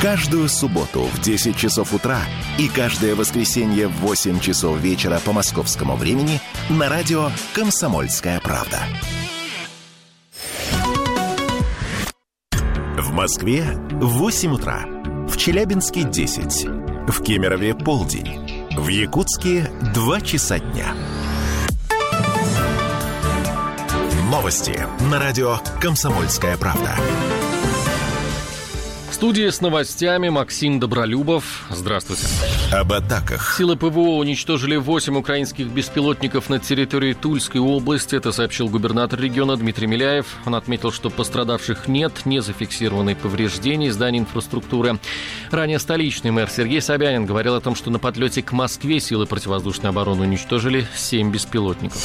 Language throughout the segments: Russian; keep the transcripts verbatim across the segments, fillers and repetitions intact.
Каждую субботу в десять часов утра и каждое воскресенье в восемь часов вечера по московскому времени на радио «Комсомольская правда». В Москве восемь утра, в Челябинске десять, в Кемерове полдень, в Якутске два часа дня. Новости на радио «Комсомольская правда». В студии с новостями Максим Добролюбов. Здравствуйте. Об атаках. Силы ПВО уничтожили восемь украинских беспилотников на территории Тульской области. Это сообщил губернатор региона Дмитрий Миляев. Он отметил, что пострадавших нет, не зафиксированы повреждений зданий инфраструктуры. Ранее столичный мэр Сергей Собянин говорил о том, что на подлете к Москве силы противовоздушной обороны уничтожили семь беспилотников.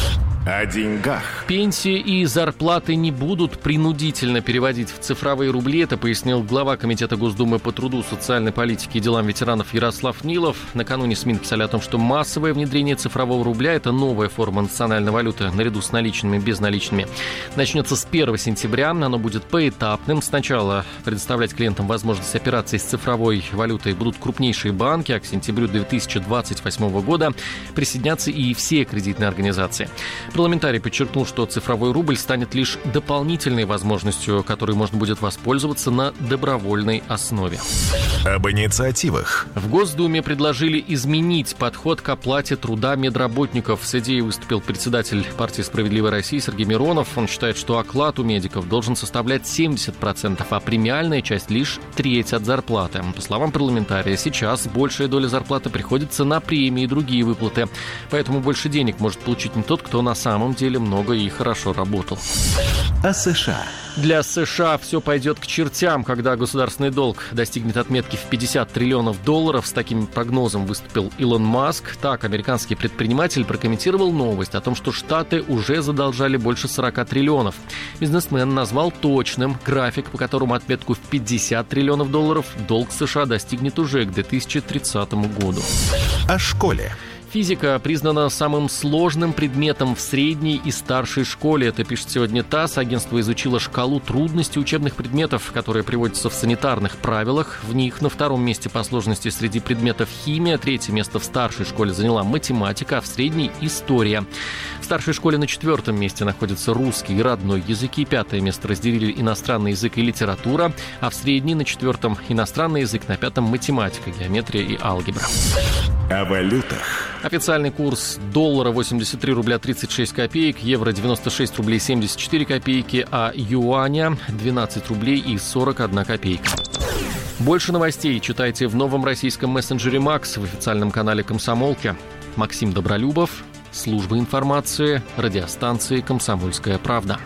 О деньгах. Пенсии и зарплаты не будут принудительно переводить в цифровые рубли. Это пояснил глава Комитета Госдумы по труду, социальной политике и делам ветеранов Ярослав Нилов. Накануне СМИ написали о том, что массовое внедрение цифрового рубля – это новая форма национальной валюты наряду с наличными и безналичными. Начнется с первого сентября. Оно будет поэтапным. Сначала предоставлять клиентам возможность операций с цифровой валютой будут крупнейшие банки, а к сентябрю две тысячи двадцать восьмого года присоединятся и все кредитные организации. Парламентарий подчеркнул, что цифровой рубль станет лишь дополнительной возможностью, которой можно будет воспользоваться на добровольной основе. Об инициативах. В Госдуме предложили изменить подход к оплате труда медработников. С идеей выступил председатель партии «Справедливая Россия» Сергей Миронов. Он считает, что оклад у медиков должен составлять семьдесят процентов, а премиальная часть лишь треть от зарплаты. По словам парламентария, сейчас большая доля зарплаты приходится на премии и другие выплаты. Поэтому больше денег может получить не тот, кто на На самом деле много и хорошо работал. О США. Для США все пойдет к чертям, когда государственный долг достигнет отметки в пятьдесят триллионов долларов. С таким прогнозом выступил Илон Маск. Так, американский предприниматель прокомментировал новость о том, что Штаты уже задолжали больше сорок триллионов. Бизнесмен назвал точным график, по которому отметку в пятьдесят триллионов долларов долг США достигнет уже к две тысячи тридцатому году. О школе. Физика признана самым сложным предметом в средней и старшей школе. Это пишет сегодня ТАСС. Агентство изучило шкалу трудностей учебных предметов, которые приводятся в санитарных правилах. В них на втором месте по сложности среди предметов химия, третье место в старшей школе заняла математика, а в средней – история. В старшей школе на четвертом месте находятся русский и родной языки, пятое место разделили иностранный язык и литература, а в средней на четвертом – иностранный язык, на пятом – математика, геометрия и алгебра. О валютах. Официальный курс доллара восемьдесят три рубля тридцать шесть копеек, евро девяносто шесть рублей семьдесят четыре копейки, а юаня двенадцать рублей и сорок одна копейка. Больше новостей читайте в новом российском мессенджере «Макс» в официальном канале «Комсомолки». Максим Добролюбов, служба информации, радиостанции «Комсомольская правда».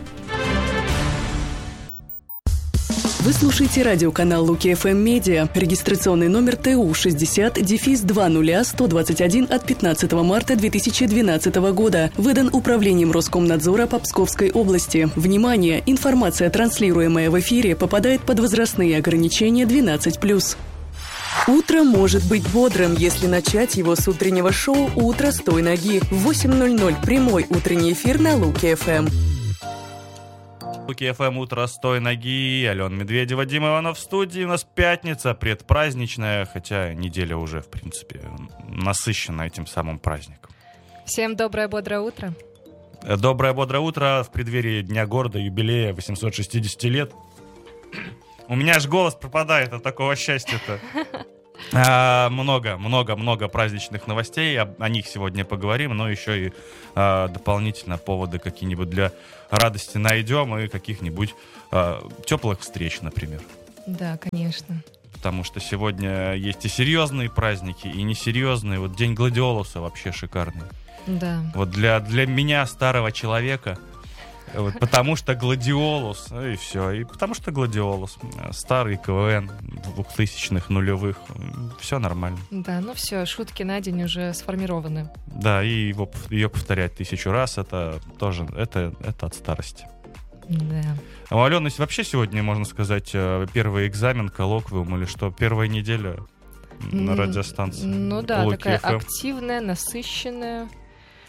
Вы слушаете радиоканал Луки эф эм Медиа. Регистрационный номер Т У шестьдесят дефис два ноль сто двадцать один от пятнадцатого марта две тысячи двенадцатого года. Выдан Управлением Роскомнадзора по Псковской области. Внимание! Информация, транслируемая в эфире, попадает под возрастные ограничения двенадцать плюс. Утро может быть бодрым, если начать его с утреннего шоу «Утро с той ноги». В восемь ноль ноль прямой утренний эфир на Луки эф эм. Луки эф эм, утро с той ноги. Алена Медведева, Дима Иванов в студии. У нас пятница предпраздничная, хотя неделя уже, в принципе, насыщена этим самым праздником. Всем доброе, бодрое утро. Доброе, бодрое утро в преддверии Дня города, юбилея восемьсот шестьдесят лет. У меня аж голос пропадает от такого счастья-то. А, много, много, много праздничных новостей, о, о них сегодня поговорим, но еще и а, дополнительно поводы какие-нибудь для радости найдем и каких-нибудь а, теплых встреч, например. Да, конечно. Потому что сегодня есть и серьезные праздники, и несерьезные. Вот День Гладиолуса вообще шикарный. Да. Вот для, для меня, старого человека, вот, потому что Гладиолус, и все, и потому что Гладиолус, старый КВН двухтысячных, нулевых, все нормально. Да, ну все, шутки на день уже сформированы. Да, и его, ее повторять тысячу раз, это тоже, это, это от старости. Да. А у Алены вообще сегодня, можно сказать, первый экзамен, коллоквиум или что, первая неделя на радиостанции. Ну да, Луки такая эф эм. активная, насыщенная.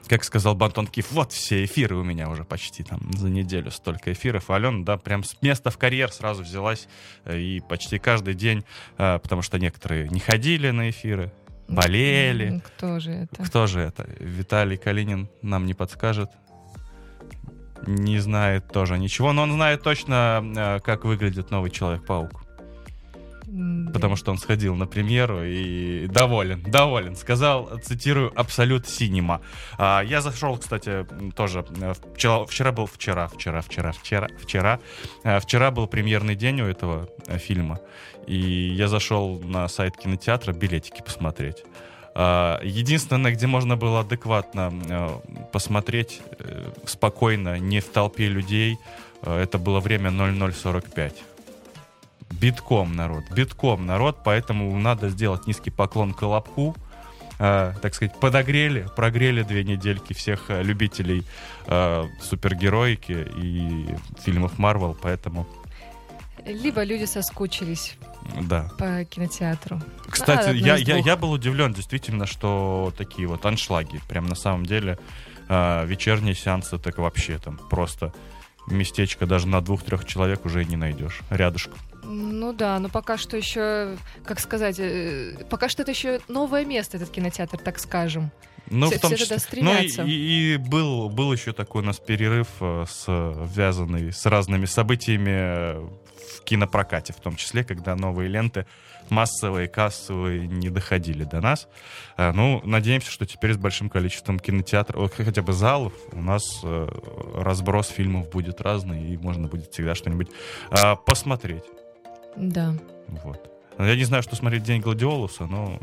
как сказал Антон Киф, вот все эфиры у меня уже почти там за неделю столько эфиров. А Алена, да, прям с места в карьер сразу взялась и почти каждый день, потому что некоторые не ходили на эфиры, болели. Кто же это? Кто же это? Виталий Калинин нам не подскажет. Не знает тоже ничего, но он знает точно, как выглядит новый Человек-паук. Да. Потому что он сходил на премьеру и доволен, доволен. Сказал, цитирую, абсолют синема. А, я зашел, кстати, тоже вчера, вчера был вчера, вчера, вчера, вчера, вчера, вчера был премьерный день у этого фильма, и я зашел на сайт кинотеатра билетики посмотреть. А, единственное, где можно было адекватно посмотреть спокойно, не в толпе людей, это было время ноль ноль сорок пять. Битком народ, битком народ, поэтому надо сделать низкий поклон Колобку. Э, так сказать, подогрели, прогрели две недельки всех э, любителей э, супергероики и фильмов Марвел, поэтому... Либо люди соскучились да. по кинотеатру. Кстати, а, я, я, я был удивлен, действительно, что такие вот аншлаги, прям на самом деле э, вечерние сеансы, так вообще там просто местечко даже на двух-трех человек уже не найдешь рядышком. Ну да, но пока что еще, как сказать, пока что это еще новое место, этот кинотеатр, так скажем. Ну, все, в том все числе. туда стремятся. Ну, и, и был, был еще такой у нас перерыв, с, связанный с разными событиями в кинопрокате, в том числе, когда новые ленты массовые, кассовые не доходили до нас. Ну, надеемся, что теперь с большим количеством кинотеатров, хотя бы залов, у нас разброс фильмов будет разный, и можно будет всегда что-нибудь посмотреть. Да. Вот. Я не знаю, что смотреть «День Гладиолуса», но...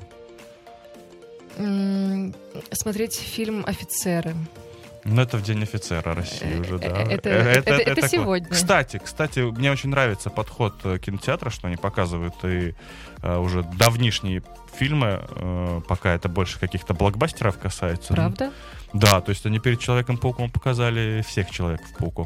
М-м- смотреть фильм «Офицеры». Ну, это в День офицера России уже, да. Это, это, это, это сегодня. Кстати, кстати, мне очень нравится подход кинотеатра, что они показывают и а, уже давнишние фильмы, а, пока это больше каких-то блокбастеров касается. Правда? Ну, да, то есть они перед Человеком-пауком показали всех Человеков-пауков.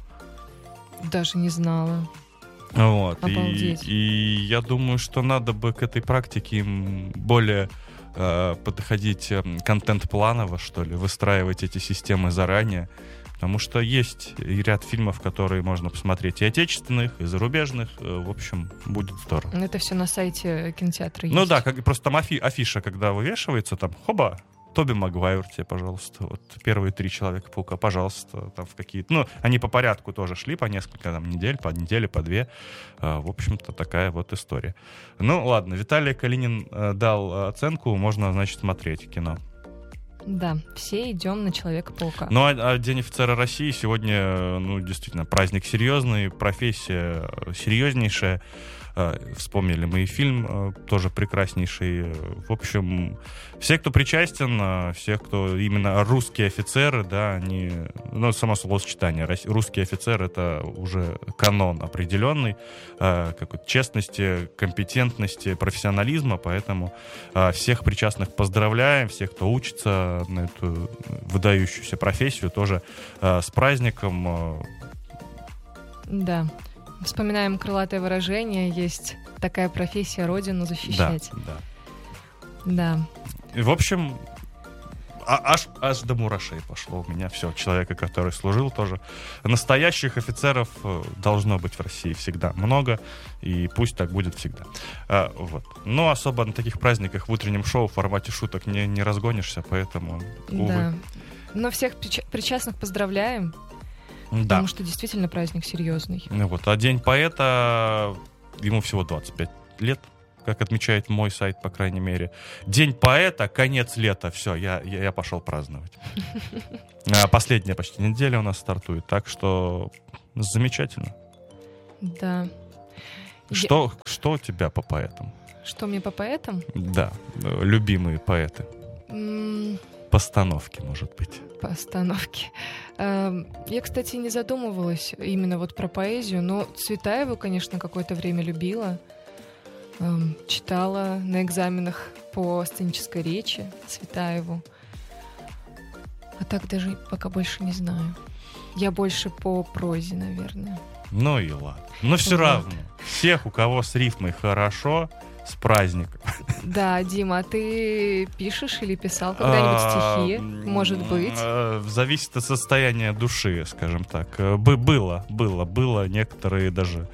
Даже не знала. Вот. И, и я думаю, что надо бы к этой практике им более э, подходить контент-планово, что ли, выстраивать эти системы заранее. Потому что есть и ряд фильмов, которые можно посмотреть и отечественных, и зарубежных. В общем, будет здорово. Это все на сайте кинотеатра есть. Ну да, как, просто там афи, афиша, когда вывешивается, там, хоба, Тоби Магуайр тебе, пожалуйста. Вот первые три Человека-паука, пожалуйста, там в какие-то... Ну, они по порядку тоже шли, по несколько там недель, по неделе, по две. А, в общем-то, такая вот история. Ну, ладно, Виталий Калинин а, дал оценку, можно, значит, смотреть кино. Да, все идем на Человека-паука. Ну, а, а День офицера России сегодня, ну, действительно, праздник серьезный, профессия серьезнейшая. Вспомнили мы и фильм тоже прекраснейший. В общем, все, кто причастен, все, кто именно русские офицеры, да, они, ну, само словосочетание, русский офицер — это уже канон определенный, какой-то честности, компетентности, профессионализма, поэтому всех причастных поздравляем, всех, кто учится на эту выдающуюся профессию, тоже с праздником. Да. Вспоминаем крылатое выражение, есть такая профессия — родину защищать. Да, да. Да. В общем, а, аж, аж до мурашей пошло у меня все. Человека, который служил тоже. Настоящих офицеров должно быть в России всегда много, и пусть так будет всегда. А, вот. Но особо на таких праздниках в утреннем шоу в формате шуток не, не разгонишься, поэтому, увы. Да. Но всех причастных поздравляем. Да. Потому что действительно праздник серьезный. Ну вот, а День поэта, ему всего двадцать пять лет, как отмечает мой сайт, по крайней мере. День поэта, конец лета, все, я, я, я пошел праздновать. Последняя почти неделя у нас стартует, так что замечательно. Да. Что, что у тебя по поэтам? Что мне по поэтам? Да, любимые поэты. М- Постановки, может быть. Постановки. Я, кстати, не задумывалась именно вот про поэзию, но Цветаеву, конечно, какое-то время любила. Читала на экзаменах по сценической речи Цветаеву. А так даже пока больше не знаю. Я больше по прозе, наверное. Ну и ладно. Но все Вот. равно. Всех, у кого с рифмой хорошо, с праздником. Да, Дима, а ты пишешь или писал когда-нибудь стихи? Может быть. Зависит от состояния души, скажем так. Было, было, было. Некоторые даже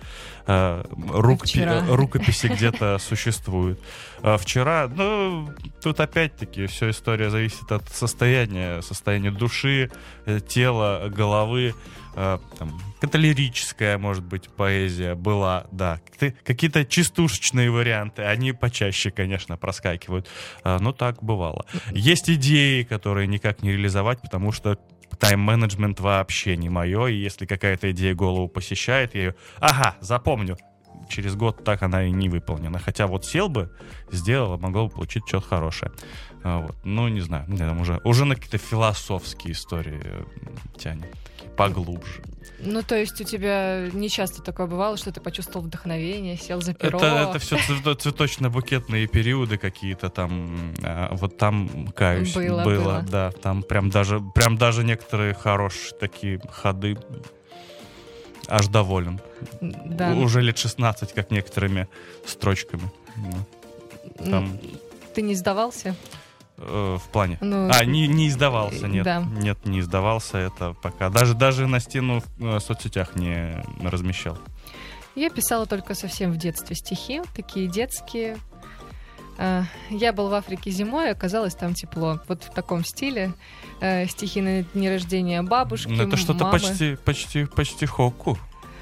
рукопи- рукописи где-то существуют. Вчера, ну, тут опять-таки все история зависит от состояния, состояния души, тела, головы. Там, какая-то лирическая, может быть, поэзия была, да. Какие-то частушечные варианты, они почаще, конечно, проскакивают. Но так бывало. Есть идеи, которые никак не реализовать, потому что тайм-менеджмент вообще не мое, и если какая-то идея голову посещает, я ее, ага, запомню. Через год так она и не выполнена. Хотя вот сел бы, сделал, могло бы получить что-то хорошее. Вот. Ну, не знаю, там уже, уже на какие-то философские истории тянет. Поглубже. Ну, то есть у тебя не часто такое бывало, что ты почувствовал вдохновение, сел за перо? Это, это все цветочно-букетные периоды какие-то там. А, вот там, каюсь, было, было, было. Да. Там прям даже, прям даже некоторые хорошие такие ходы. Аж доволен. Да. Уже лет шестнадцать, как некоторыми строчками. Там... Ты не сдавался? В плане? Ну, а, не, не издавался, нет. Да. Нет, не издавался, это пока. Даже, даже на стену в соцсетях не размещал. Я писала только совсем в детстве стихи, такие детские. Я был в Африке зимой, оказалось там тепло. Вот в таком стиле. Стихи на дни рождения бабушки, ну, это что-то мамы. почти, почти, почти хокку.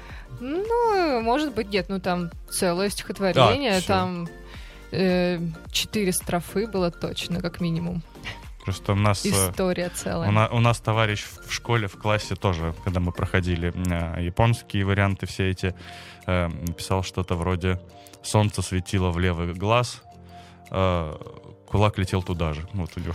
Ну, может быть, нет. Ну, там целое стихотворение, а, там... Четыре строфы было точно, как минимум. Просто у нас... История целая. У, на, у нас товарищ в школе, в классе тоже, когда мы проходили э, японские варианты все эти, э, писал что-то вроде «Солнце светило в левый глаз, э, кулак летел туда же». Вот у него.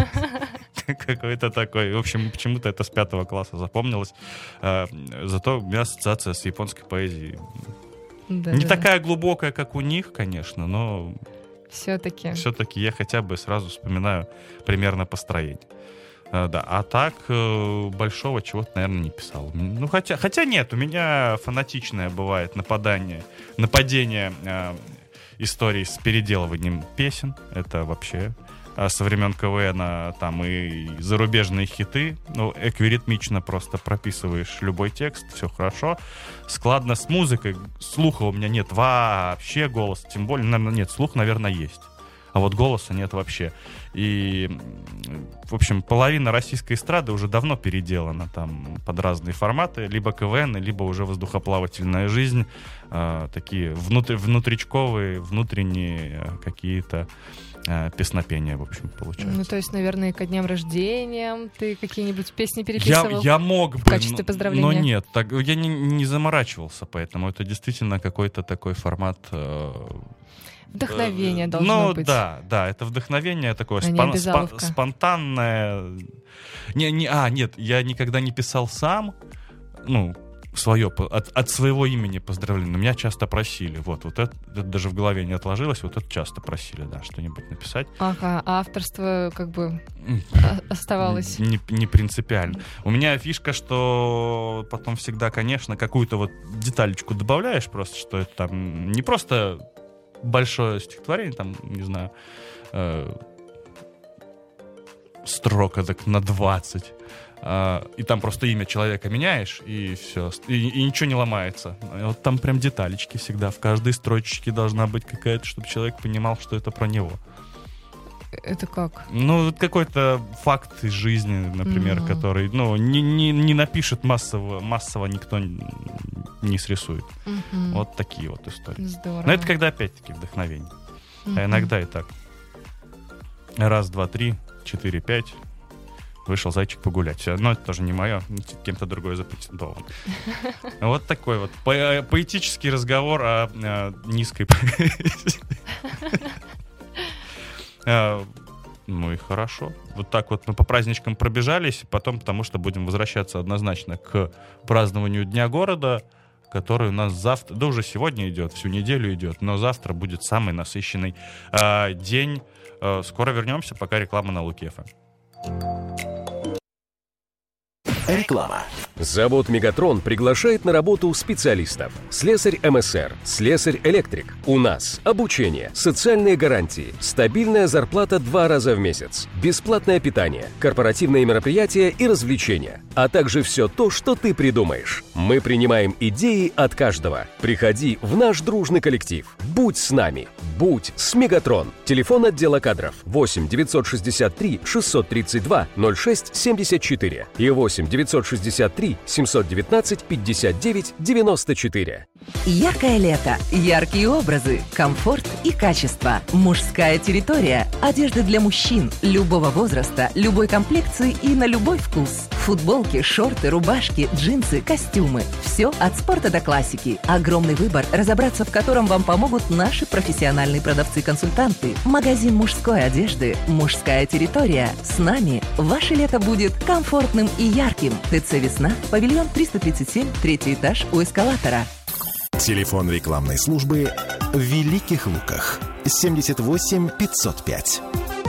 Какой-то такой. В общем, почему-то это с пятого класса запомнилось. Зато у меня ассоциация с японской поэзией. Да, не да. такая глубокая, как у них, конечно, но все-таки. Все-таки я хотя бы сразу вспоминаю примерно построение. А, да. А так большого чего-то, наверное, не писал. Ну, хотя, хотя нет, у меня фанатичное бывает нападание, нападение э, историй с переделыванием песен. Это вообще... со времен КВН там и зарубежные хиты. Ну, эквиритмично просто прописываешь любой текст, все хорошо. Складно с музыкой. Слуха у меня нет вообще, голос. Тем более, наверное, нет, слух, наверное, есть. А вот голоса нет вообще. И, в общем, половина российской эстрады уже давно переделана там под разные форматы. Либо КВН, либо уже воздухоплавательная жизнь. Э, такие внутри, внутричковые, внутренние э, какие-то песнопения, в общем, получается. Ну, то есть, наверное, ко дням рождения ты какие-нибудь песни переписывал? Я, я мог бы, в качестве поздравления? Но нет, так, я не, не заморачивался, поэтому это действительно какой-то такой формат... Э, Вдохновение э, должно ну, быть. Ну, да, да, это вдохновение такое а спон, спон, спонтанное. Не, не, а, нет, я никогда не писал сам, ну, свое, от, от своего имени поздравления. Меня часто просили. Вот, вот это, это даже в голове не отложилось. Вот это часто просили, да, что-нибудь написать. Ага, а авторство как бы оставалось? Не, не принципиально. У меня фишка, что потом всегда, конечно, какую-то вот деталечку добавляешь просто, что это там не просто большое стихотворение, там, не знаю, э, строка так на двадцать. Uh, и там просто имя человека меняешь, и все, и, и ничего не ломается. Вот там прям деталечки всегда. В каждой строчечке должна быть какая-то, чтобы человек понимал, что это про него. Это как? Ну, какой-то факт из жизни, например, mm-hmm. который, ну, не, не, не напишет массово, массово никто не срисует. Mm-hmm. Вот такие вот истории. Здорово. Но это когда, опять-таки, вдохновение. Mm-hmm. А иногда и так. Раз, два, три, четыре, пять. Вышел зайчик погулять. Все, но это тоже не мое, кем-то другой запатентован. Вот такой вот по- поэтический разговор о, о низкой поэзии. Ну и хорошо. Вот так вот мы по праздничкам пробежались, потом, потому что будем возвращаться однозначно к празднованию Дня города, который у нас завтра, да уже сегодня идет, всю неделю идет, но завтра будет самый насыщенный э, день. Э, скоро вернемся, пока реклама на Луки эф эм. Реклама. Завод «Мегатрон» приглашает на работу специалистов. Слесарь эм эс эр, слесарь-электрик. У нас обучение, социальные гарантии, стабильная зарплата два раза в месяц, бесплатное питание, корпоративные мероприятия и развлечения, а также все то, что ты придумаешь. Мы принимаем идеи от каждого. Приходи в наш дружный коллектив. Будь с нами. Будь с «Мегатрон». Телефон отдела кадров восемь девятьсот шестьдесят три шестьсот тридцать два ноль шесть семьдесят четыре и восемь девятьсот шестьдесят три семьсот девятнадцать пятьдесят девять девяносто четыре. Яркое лето, яркие образы, комфорт и качество. Мужская территория. Одежда для мужчин любого возраста, любой комплекции и на любой вкус. Футболки, шорты, рубашки, джинсы, костюмы. Все от спорта до классики. Огромный выбор, разобраться в котором вам помогут наши профессиональные продавцы-консультанты. Магазин мужской одежды «Мужская территория». С нами ваше лето будет комфортным и ярким. ТЦ «Весна», павильон триста тридцать семь, третий этаж у эскалатора. Телефон рекламной службы в Великих Луках. семьдесят восемь пятьсот пять.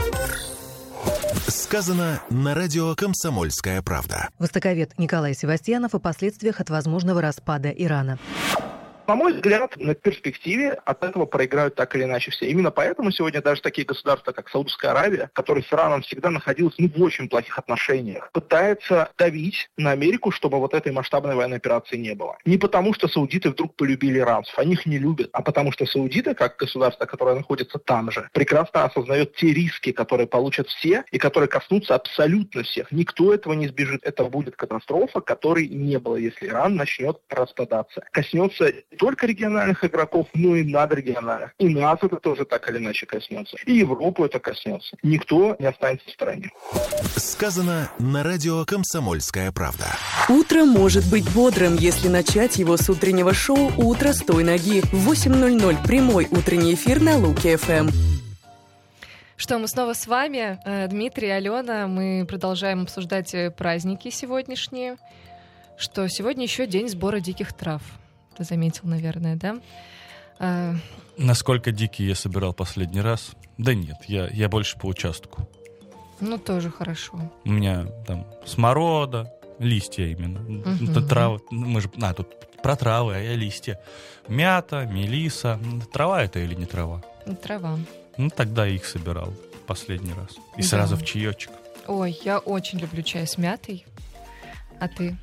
Сказано на радио «Комсомольская правда». Востоковед Николай Севастьянов о последствиях от возможного распада Ирана. На мой взгляд, на перспективе от этого проиграют так или иначе все. Именно поэтому сегодня даже такие государства, как Саудовская Аравия, которые с Ираном всегда находились ну, в очень плохих отношениях, пытаются давить на Америку, чтобы вот этой масштабной военной операции не было. Не потому, что саудиты вдруг полюбили иранцев, они их не любят, а потому что саудиты, как государство, которое находится там же, прекрасно осознает те риски, которые получат все и которые коснутся абсолютно всех. Никто этого не избежит. Это будет катастрофа, которой не было, если Иран начнет распадаться. Коснется не только региональных игроков, но и надрегиональных. И нас это тоже так или иначе коснется. И Европу это коснется. Никто не останется в стороне. Сказано на радио «Комсомольская правда». Утро может быть бодрым, если начать его с утреннего шоу «Утро с той ноги». В восемь ноль ноль прямой утренний эфир на Луки эф эм. Что, мы снова с вами, Дмитрий, Алена. Мы продолжаем обсуждать праздники сегодняшние. Что сегодня еще день сбора диких трав. Ты заметил, наверное, да? А... Насколько дикий я собирал последний раз? Да нет, я, я больше по участку. Ну, тоже хорошо. У меня там сморода, листья именно. Uh-huh. Это травы. Мы же, а, тут про травы, а я листья. Мята, мелиса. Трава это или не трава? Трава. Ну, тогда их собирал последний раз. И да. Сразу в чаечек. Ой, я очень люблю чай с мятой. А ты?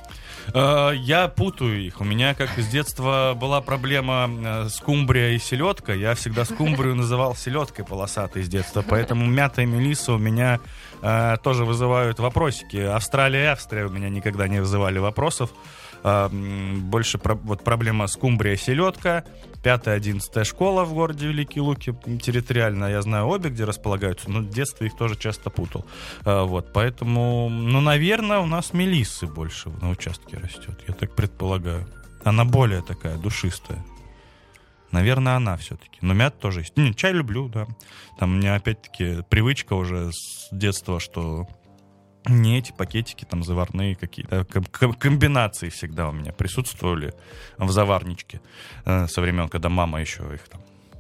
Я путаю их. У меня, как с детства, была проблема скумбрия и селедка. Я всегда скумбрию называл селедкой полосатой с детства. Поэтому мята и мелиса у меня э, тоже вызывают вопросики. Австралия и Австрия у меня никогда не вызывали вопросов. Э, больше про, вот проблема скумбрия-селедка. Пятая, одиннадцатая школа в городе Великие Луки. Территориально я знаю обе, где располагаются, но в детстве их тоже часто путал. А, вот, поэтому, ну, наверное, у нас мелиссы больше на участке растет. Я так предполагаю. Она более такая душистая. Наверное, она все-таки. Но мят тоже есть. Не, чай люблю, да. Там у меня, опять-таки, привычка уже с детства, что... Не эти пакетики там заварные какие-то. Комбинации всегда у меня присутствовали в заварничке э, со времен, когда мама еще их там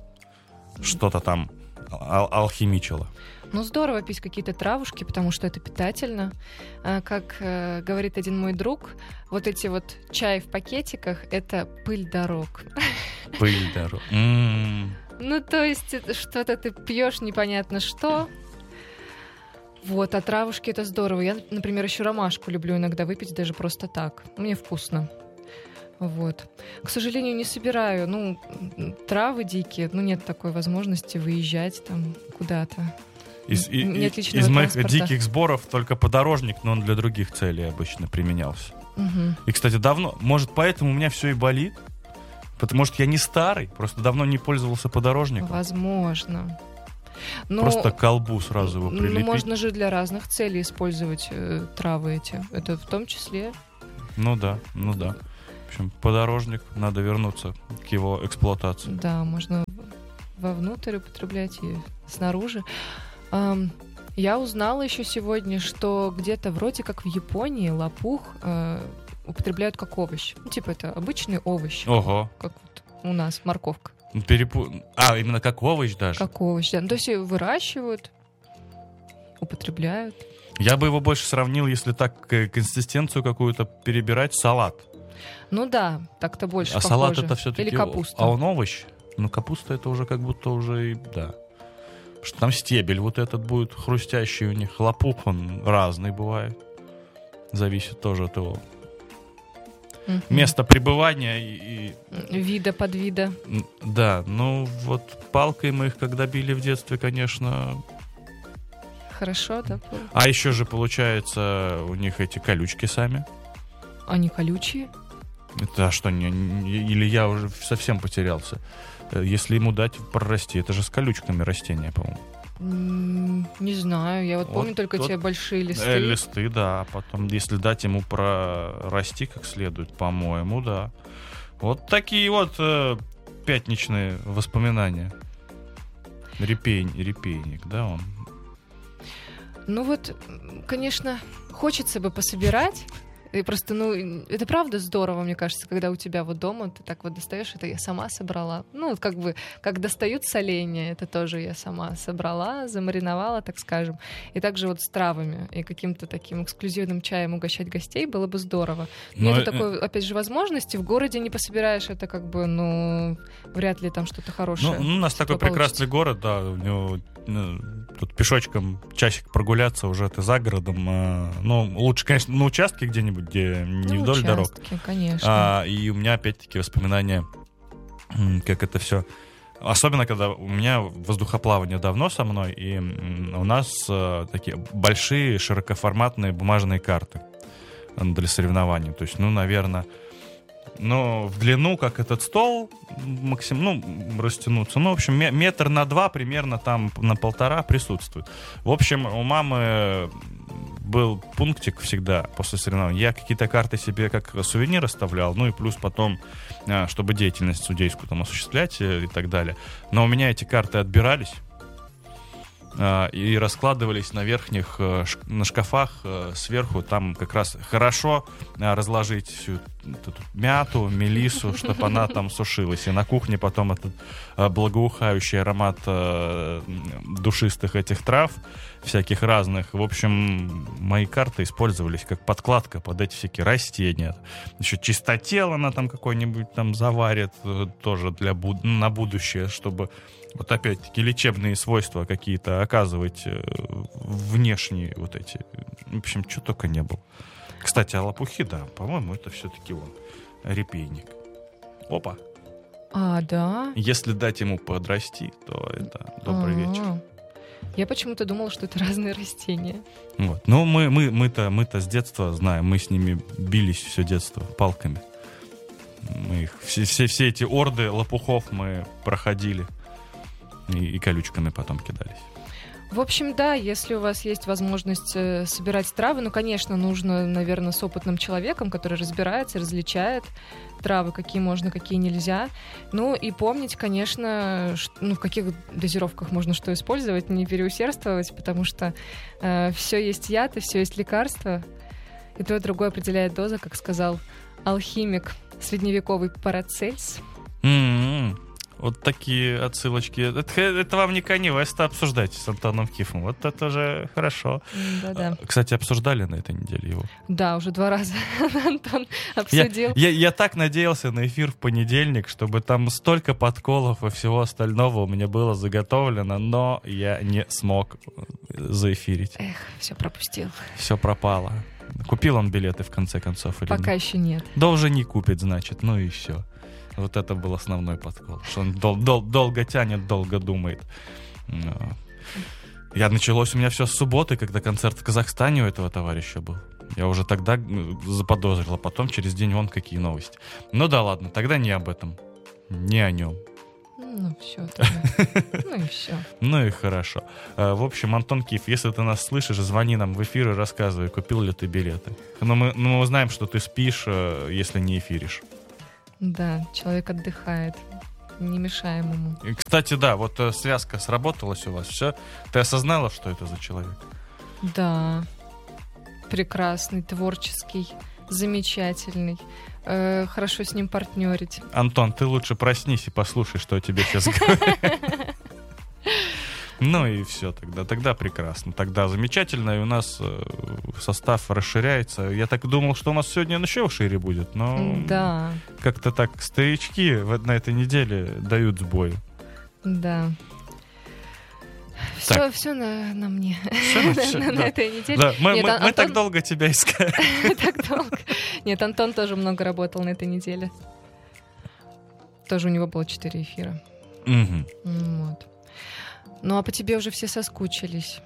что-то там ал- алхимичила. Ну, здорово пить какие-то травушки, потому что это питательно. А, как э, говорит один мой друг, вот эти вот чай в пакетиках — это пыль дорог. Пыль дорог. М-м-м. Ну, то есть что-то ты пьешь непонятно что... Вот, а травушки — это здорово. Я, например, еще ромашку люблю иногда выпить даже просто так. Мне вкусно. Вот. К сожалению, не собираю. Ну, травы дикие. Ну, нет такой возможности выезжать там куда-то. Из, и, нет личного из моих транспорта. Диких сборов только подорожник, но он для других целей обычно применялся. Угу. И, кстати, давно... Может, поэтому у меня все и болит? Потому что я не старый, просто давно не пользовался подорожником. Возможно. Но, просто к колбу сразу его прилепить. Ну, можно же для разных целей использовать э, травы эти. Это в том числе. Ну да, ну да. В общем, подорожник, надо вернуться к его эксплуатации. Да, можно вовнутрь употреблять и снаружи. Эм, я узнала еще сегодня, что где-то вроде как в Японии лопух э, употребляют как овощ. Ну, типа это обычный овощ. Ого. Как вот у нас морковка. Перепу... А, именно как овощ даже? Как овощ, да. Ну, то есть выращивают употребляют. Я бы его больше сравнил, если так консистенцию какую-то перебирать, салат. Ну да, так-то больше а похоже. А салат это все-таки... Или капуста. А он овощ? Ну, капуста это уже как будто уже, да. Что там стебель вот этот будет хрустящий у них. Лопух он разный бывает. Зависит тоже от его uh-huh. места пребывания и... Вида под вида. Да, ну вот палкой мы их когда били в детстве, конечно... Хорошо, да? А еще же, получается, у них эти колючки сами. Они колючие? Это что, не, не, или я уже совсем потерялся? Если ему дать прорасти, это же с колючками растения, по-моему. Mm, не знаю, я вот, вот помню только вот те большие листы. Э, листы, да. Потом, если дать ему прорасти как следует, по-моему, да. Вот такие вот э, пятничные воспоминания. Репей, репейник, да, он. Ну вот, конечно, хочется бы пособирать. И просто, ну, это правда здорово, мне кажется, когда у тебя вот дома ты так вот достаешь, это я сама собрала. Ну, вот как бы, как достают соленья, это тоже я сама собрала, замариновала, так скажем. И также вот с травами и каким-то таким эксклюзивным чаем угощать гостей было бы здорово. Но Но это такой, опять же, возможности. В городе не пособираешь, это как бы, ну, вряд ли там что-то хорошее. Ну, у нас такой получится. Прекрасный город, да, у него... Ну, тут пешочком часик прогуляться, уже ты за городом. Э, ну, лучше, конечно, на участке где-нибудь, где не ну, вдоль дорог. Конечно. А, и у меня опять-таки воспоминания, как это все. Особенно, когда у меня воздухоплавание давно со мной, и у нас э, такие большие широкоформатные бумажные карты для соревнований. То есть, ну, наверное... Но в длину, как этот стол, максим, ну, растянуться. Ну, в общем, метр на два, примерно там на полтора присутствует. В общем, у мамы был пунктик всегда после соревнований. Я какие-то карты себе как сувенир оставлял, ну и плюс потом, чтобы деятельность судейскую там осуществлять и так далее. Но у меня эти карты отбирались и раскладывались на верхних, на шкафах сверху. Там как раз хорошо разложить всю эту мяту, мелиссу, чтобы она там сушилась. И на кухне потом этот благоухающий аромат душистых этих трав, всяких разных. В общем, мои карты использовались как подкладка под эти всякие растения. Еще чистотел она там какой-нибудь там заварит тоже для буд- на будущее, чтобы вот опять-таки лечебные свойства какие-то оказывать внешние вот эти. В общем, что только не было. Кстати, а лопухи, да, по-моему, это все-таки он, репейник. Опа. А, да? Если дать ему подрасти, то это добрый А-а-а. вечер. Я почему-то думала, что это разные растения. Вот. Ну, мы, мы, мы-то, мы-то с детства знаем, мы с ними бились все детство палками. Мы их, все, все, все эти орды лопухов мы проходили. И, и колючками потом кидались. В общем, да, если у вас есть возможность э, собирать травы, ну, конечно, нужно, наверное, с опытным человеком, который разбирается, различает травы, какие можно, какие нельзя. Ну, и помнить, конечно, ш- ну, в каких дозировках можно что использовать, не переусердствовать, потому что э, все есть яд и все есть лекарство. И то, и другое определяет доза, как сказал алхимик средневековый Парацельс. Mm-hmm. Вот такие отсылочки. Это, это вам не Канье Уэста обсуждать с Антоном Кифом. Вот это уже хорошо. Да-да. Кстати, обсуждали на этой неделе его? Да, уже два раза Антон обсудил. Я, я, я так надеялся на эфир в понедельник, чтобы там столько подколов и всего остального у меня было заготовлено, но я не смог заэфирить. Эх, все пропустил. Все пропало. Купил он билеты в конце концов или Пока нет? еще нет. Да уже не купит, значит, ну и все. Вот это был основной подкол. Что он дол- дол- долго тянет, долго думает. Я началось у меня все с субботы, когда концерт в Казахстане у этого товарища был. Я уже тогда заподозрил, а потом через день вон какие новости. Ну да ладно, тогда не об этом. Не о нем. Ну все, тогда. Ну и все. Ну и хорошо. В общем, Антон Киф, если ты нас слышишь, звони нам в эфир и рассказывай, купил ли ты билеты. Но мы, но мы знаем, что ты спишь, если не эфиришь. Да, человек отдыхает. Не мешаем ему. И, кстати, да, вот э, связка сработалась у вас, все. Ты осознала, что это за человек? Да. Прекрасный, творческий, замечательный. Э, хорошо с ним партнерить. Антон, ты лучше проснись и послушай, что я тебе сейчас говорю. Ну и все тогда. Тогда прекрасно. Тогда замечательно. И у нас э, состав расширяется. Я так думал, что у нас сегодня он еще шире будет. Но Да. как-то так старички в- на этой неделе дают сбой. Да. Все, все на, на мне. Всё, всё, на, на да. этой неделе. Да, мы, Нет, мы- Ан- мы так Антон- долго тебя искали. так долго. Нет, Антон тоже много работал на этой неделе. Тоже у него было четыре эфира. Мгм. М, Вот. Ну а по тебе уже все соскучились.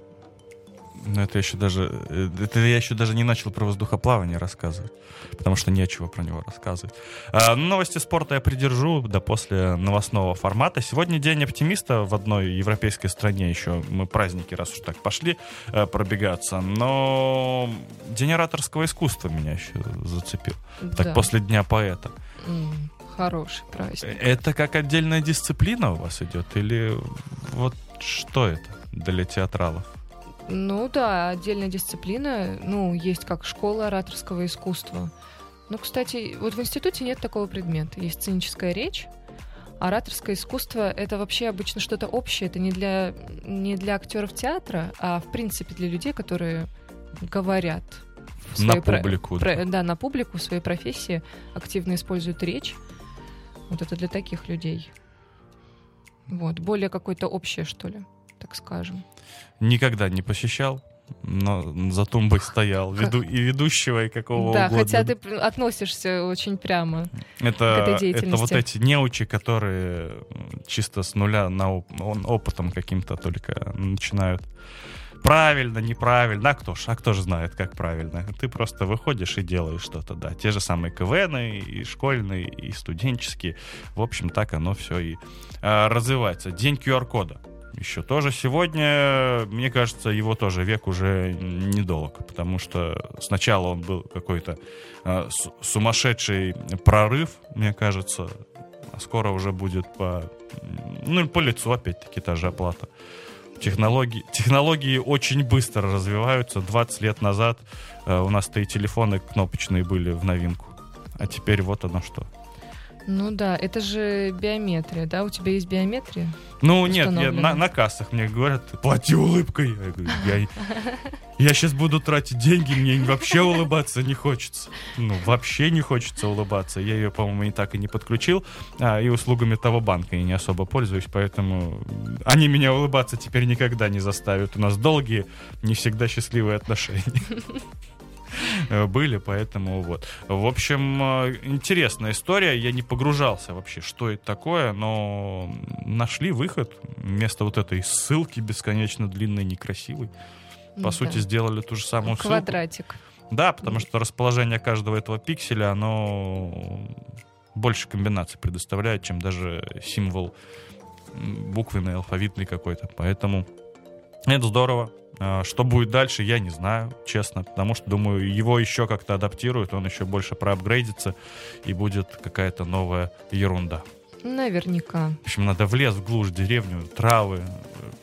Ну, это еще даже... э, Это я еще даже не начал про воздухоплавание рассказывать, потому что нечего про него рассказывать. А, новости спорта я придержу до после новостного формата. Сегодня день оптимиста в одной европейской стране еще. Мы праздники, раз уж так пошли, э, пробегаться. Но день ораторского искусства меня еще зацепил. Так Да. после Дня поэта. М, Хороший праздник. Это как отдельная дисциплина у вас идет? Или вот что это для театралов? Ну да, отдельная дисциплина. Ну, есть как школа ораторского искусства. Ну, кстати, вот в институте нет такого предмета. Есть сценическая речь. Ораторское искусство — это вообще обычно что-то общее. Это не для, не для актеров театра, а в принципе для людей, которые говорят. в На своей про- публику, про- да. да, на публику, в своей профессии активно используют речь. Вот это для таких людей. Вот, более какое-то общее, что ли, так скажем. Никогда не посещал, но за тумбой стоял. Веду, и ведущего, и какого Да, угодно. хотя ты п- относишься очень прямо к это, этой это деятельности. вот эти неучи, которые чисто с нуля на оп- он- опытом каким-то только начинают. Правильно, неправильно. А кто ж, а кто же знает, как правильно? Ты просто выходишь и делаешь что-то, да. Те же самые КВНы, и школьные, и студенческие. В общем, так оно все и а, развивается. День ку ар кода. Еще тоже сегодня, мне кажется, его тоже век уже недолг, потому что сначала он был какой-то а, с- сумасшедший прорыв, мне кажется, а скоро уже будет по, ну, по лицу опять-таки та же оплата. Технологии, технологии очень быстро развиваются. двадцать лет назад э, у нас-то и телефоны кнопочные были в новинку. А теперь вот оно что. Ну да, это же биометрия, да? У тебя есть биометрия? Ну нет, я, Установлено. на, на кассах мне говорят, плати улыбкой. Я говорю, я, я сейчас буду тратить деньги, мне вообще улыбаться не хочется. Ну, вообще не хочется улыбаться. Я ее, по-моему, и так и не подключил. А, и услугами того банка я не особо пользуюсь, поэтому они меня улыбаться теперь никогда не заставят. У нас долгие, не всегда счастливые отношения были, поэтому вот. В общем, интересная история. Я не погружался вообще, что это такое, но нашли выход вместо вот этой ссылки бесконечно длинной, некрасивой. По Да. сути, сделали ту же самую ссылку. Квадратик. Да, потому что расположение каждого этого пикселя, оно больше комбинаций предоставляет, чем даже символ м, буквенный, алфавитный какой-то. Поэтому это здорово. А, Что будет дальше, я не знаю, честно, потому что, думаю, его еще как-то адаптируют, он еще больше проапгрейдится, и будет какая-то новая ерунда. Наверняка. В общем, надо в лес, в глушь, в деревню, травы, э,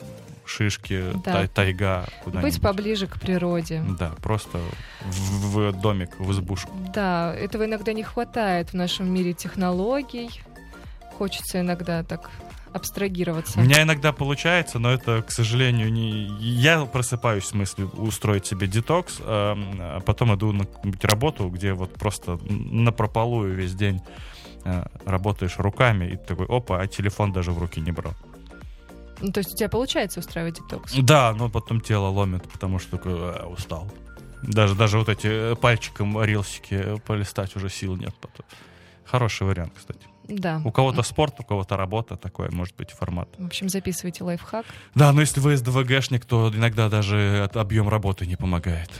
шишки, Да. тай- тайга, куда-нибудь. Быть поближе к природе. Да, просто в, в домик, в избушку. Да, этого иногда не хватает в нашем мире технологий. Хочется иногда так абстрагироваться. У меня иногда получается, но это, к сожалению, не... Я просыпаюсь с мыслью устроить себе детокс, а а потом иду на какую-нибудь работу, где вот просто напропалую весь день а, работаешь руками, и ты такой, опа, а телефон даже в руки не брал. Ну, то есть у тебя получается устраивать детокс? Да, но потом тело ломит, потому что такой, а, устал. Даже, даже вот эти э, пальчиком рилсики полистать уже сил нет потом. Хороший вариант, кстати. Да. У кого-то спорт, у кого-то работа, такой может быть формат. В общем, записывайте лайфхак. Да, но если вы СДВГшник, то иногда даже от- объем работы не помогает.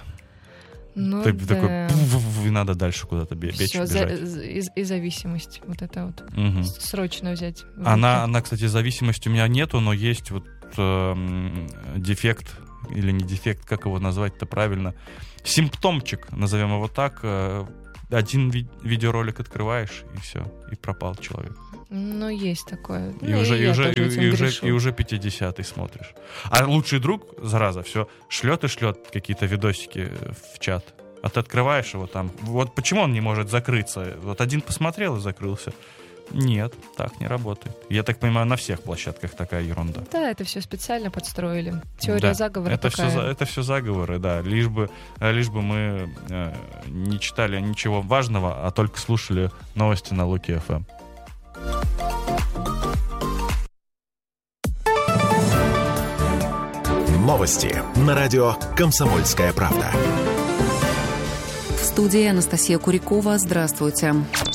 Ну, Ты да. такой, пуф, и надо дальше куда-то бе- бечь, Всё, за- бежать. з- и, и зависимость. Вот это вот. Мгм. С- Срочно взять. в Она, руки. она, кстати, зависимости у меня нету, но есть вот эм, дефект, или не дефект, как его назвать-то правильно, симптомчик, назовем его так. э, Один ви- видеоролик открываешь, и все, и пропал человек. Ну, есть такое. И, Ну, уже, и, я уже, тоже и, этим и уже, грешу. и уже пятидесятый смотришь. А лучший друг, зараза, все шлет и шлет какие-то видосики в чат. А ты открываешь его там. Вот почему он не может закрыться? Вот один посмотрел и закрылся. Нет, так не работает. Я так понимаю, на всех площадках такая ерунда. Да, это все специально подстроили. Теория да, заговора это такая. Все, это все заговоры, да. Лишь бы, лишь бы мы э, не читали ничего важного, а только слушали новости на Луки эф эм. Новости на радио «Комсомольская правда». В студии Анастасия Курякова. Здравствуйте.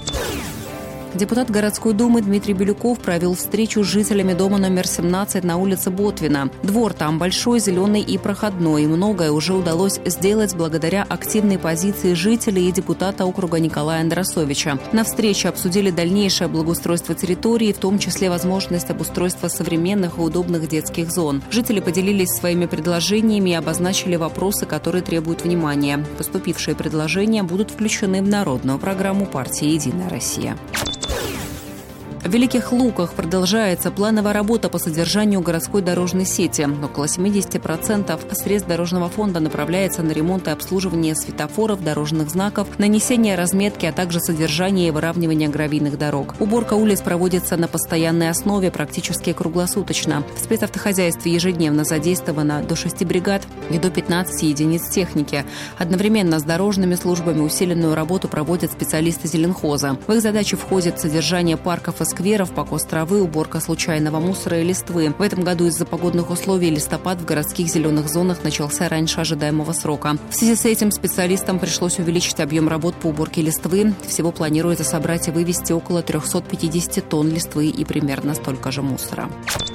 Депутат городской думы Дмитрий Бирюков провел встречу с жителями дома номер семнадцать на улице Ботвина. Двор там большой, зеленый и проходной. И многое уже удалось сделать благодаря активной позиции жителей и депутата округа Николая Андросовича. На встрече обсудили дальнейшее благоустройство территории, в том числе возможность обустройства современных и удобных детских зон. Жители поделились своими предложениями и обозначили вопросы, которые требуют внимания. Поступившие предложения будут включены в народную программу партии «Единая Россия». В Великих Луках продолжается плановая работа по содержанию городской дорожной сети. Около семьдесят процентов средств дорожного фонда направляется на ремонт и обслуживание светофоров, дорожных знаков, нанесение разметки, а также содержание и выравнивание гравийных дорог. Уборка улиц проводится на постоянной основе, практически круглосуточно. В спецавтохозяйстве ежедневно задействовано до шести бригад и до пятнадцати единиц техники. Одновременно с дорожными службами усиленную работу проводят специалисты зеленхоза. В их задачи входит содержание парков и скверов, покос травы, уборка случайного мусора и листвы. В этом году из-за погодных условий листопад в городских зеленых зонах начался раньше ожидаемого срока. В связи с этим специалистам пришлось увеличить объем работ по уборке листвы. Всего планируется собрать и вывести около триста пятьдесят тонн листвы и примерно столько же мусора.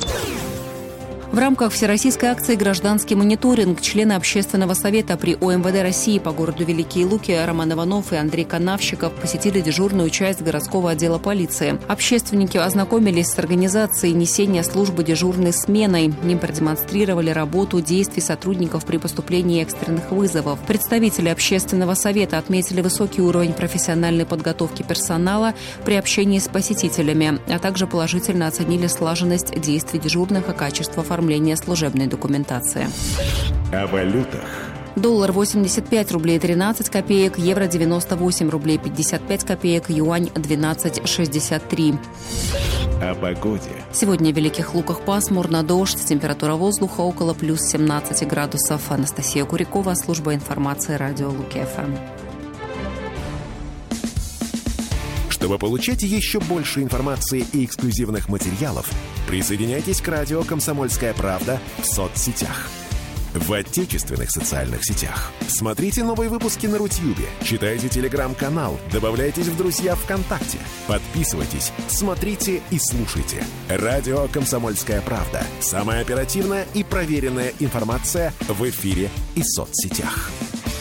В рамках всероссийской акции «Гражданский мониторинг» члены Общественного совета при о эм вэ дэ России по городу Великие Луки Роман Иванов и Андрей Канавщиков посетили дежурную часть городского отдела полиции. Общественники ознакомились с организацией несения службы дежурной сменой. Им продемонстрировали работу действий сотрудников при поступлении экстренных вызовов. Представители Общественного совета отметили высокий уровень профессиональной подготовки персонала при общении с посетителями, а также положительно оценили слаженность действий дежурных и качество формирования служебной документации. О валютах. Доллар восемьдесят пять рублей тринадцать копеек, евро девяносто восемь рублей пятьдесят пять копеек, юань двенадцать шестьдесят три. О погоде. Сегодня в Великих Луках пасмурно, дождь, температура воздуха около плюс семнадцать градусов. Анастасия Курякова, служба информации радио Луки эф эм. Чтобы получать еще больше информации и эксклюзивных материалов, присоединяйтесь к радио «Комсомольская правда» в соцсетях. В отечественных социальных сетях. Смотрите новые выпуски на Рутьюбе, читайте телеграм-канал, добавляйтесь в друзья ВКонтакте, подписывайтесь, смотрите и слушайте. Радио «Комсомольская правда». Самая оперативная и проверенная информация в эфире и соцсетях.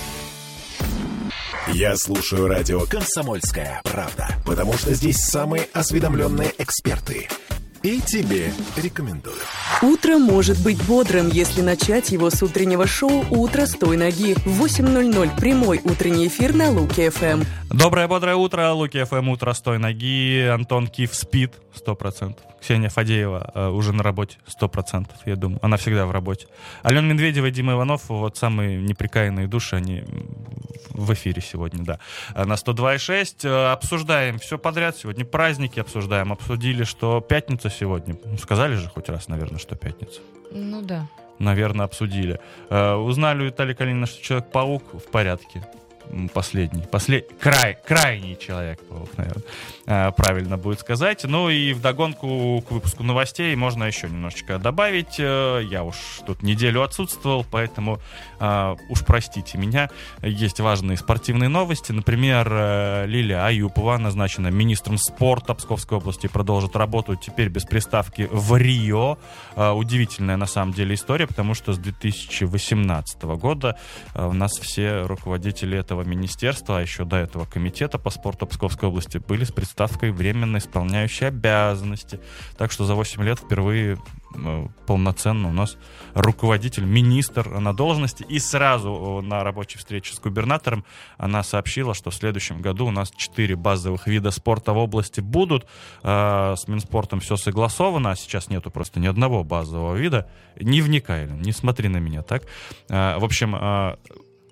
Я слушаю радио «Комсомольская правда», потому что здесь самые осведомленные эксперты. И тебе рекомендую. Утро может быть бодрым, если начать его с утреннего шоу «Утро с той ноги». В восемь ноль ноль прямой утренний эфир на Луки эф эм. Доброе бодрое утро, Луки эф эм, утро с той ноги. Антон Киф спит сто процентов. Ксения Фадеева э, уже на работе сто процентов, я думаю. Она всегда в работе. Алена Медведева и Дима Иванов, вот самые неприкаянные души, они в эфире сегодня, да. На сто два и шесть обсуждаем все подряд. Сегодня праздники обсуждаем. Обсудили, что пятница сегодня. Сказали же хоть раз, наверное, что пятница. Ну да. Наверное, обсудили. Э, узнали у Виталия Калинина, что Человек-паук в порядке. Последний, послед... Край... крайний Человек-паук, наверное, э, правильно будет сказать. Ну и вдогонку к выпуску новостей можно еще немножечко добавить. Э, я уж тут неделю отсутствовал, поэтому э, уж простите меня. Есть важные спортивные новости. Например, э, Лилия Аюпова назначена министром спорта Псковской области, продолжит работу теперь без приставки в Рио. Э, удивительная на самом деле история, потому что с две тысячи восемнадцатого года э, у нас все руководители этого министерства, а еще до этого комитета по спорту Псковской области были с приставкой временно исполняющие обязанности. Так что за восемь лет впервые э, полноценно у нас руководитель, министр на должности. И сразу на рабочей встрече с губернатором она сообщила, что в следующем году у нас четыре базовых вида спорта в области будут. Э, с Минспортом все согласовано, а сейчас нету просто ни одного базового вида. Не вникай, не смотри на меня так. Э, в общем, э,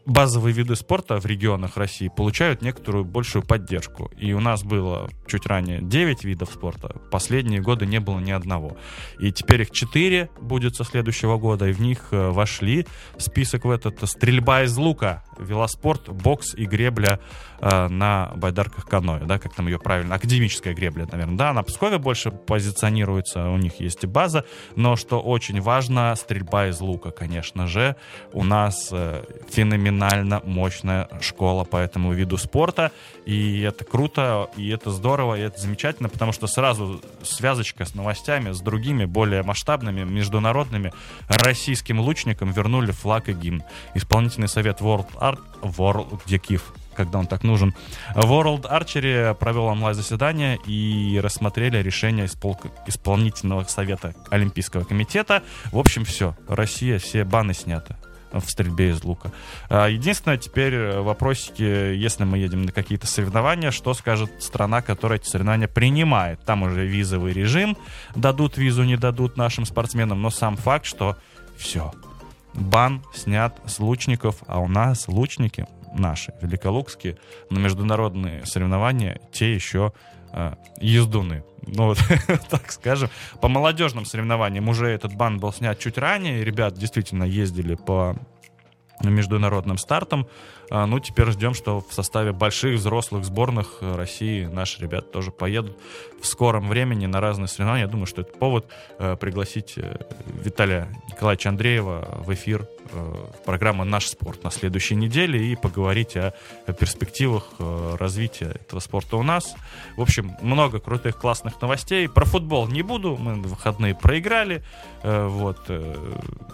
базовые виды спорта в регионах России получают некоторую большую поддержку. И у нас было чуть ранее девять видов спорта, последние годы не было ни одного. И теперь их четыре будет со следующего года, и в них вошли в список в этот стрельба из лука, велоспорт, бокс и гребля э, на байдарках каноэ, да, как там ее правильно, академическая гребля, наверное, да, на Пскове больше позиционируется, у них есть и база, но что очень важно, стрельба из лука, конечно же, у нас э, феноменально мощная школа по этому виду спорта, и это круто, и это здорово, и это замечательно, потому что сразу связочка с новостями, с другими более масштабными, международными, российским лучникам вернули флаг и гимн. Исполнительный совет World Art, World, где Киев, когда он так нужен, World Archery провел онлайн-заседание и рассмотрели решение испол... исполнительного совета Олимпийского комитета. В общем, все. Россия, все баны сняты в стрельбе из лука. Единственное, теперь вопросики, если мы едем на какие-то соревнования, что скажет страна, которая эти соревнования принимает. Там уже визовый режим, дадут визу, не дадут нашим спортсменам, но сам факт, что все, бан снят с лучников, а у нас лучники наши, великолукские, на международные соревнования, те еще э, ездуны. Ну, вот, так скажем. По молодежным соревнованиям уже этот бан был снят чуть ранее. Ребят действительно ездили по международным стартам. А, ну, теперь ждем, что в составе больших взрослых сборных России наши ребята тоже поедут в скором времени на разные соревнования. Я думаю, что это повод э, пригласить э, Виталия Николаевича Андреева в эфир э, в программу «Наш спорт» на следующей неделе и поговорить о, о перспективах э, развития этого спорта у нас. В общем, много крутых, классных новостей. Про футбол не буду. Мы в выходные проиграли. Э, вот. Э,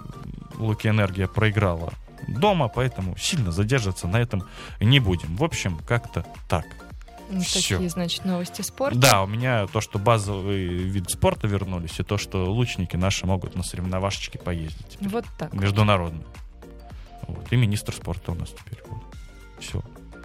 Лукиэнергия проиграла дома, поэтому сильно задерживаться на этом не будем. В общем, как-то так. Все. Такие, значит, новости спорта. Да, у меня то, что базовый вид спорта вернулись, и то, что лучники наши могут на соревновашечки поездить. Теперь. Вот так. Международно. Вот. И министр спорта у нас теперь. Вот. Все.